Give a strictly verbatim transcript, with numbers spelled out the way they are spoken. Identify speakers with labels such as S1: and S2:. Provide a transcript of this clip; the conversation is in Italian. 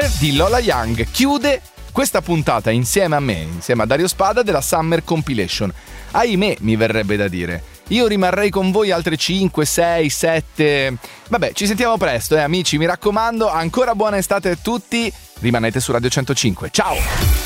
S1: Summer di Lola Young chiude questa puntata insieme a me, insieme a Dario Spada della Summer Compilation. Ahimè, mi verrebbe da dire. Io rimarrei con voi altre cinque, sei, sette. Vabbè, ci sentiamo presto, eh amici, mi raccomando, ancora buona estate a tutti. Rimanete su Radio centocinque. Ciao!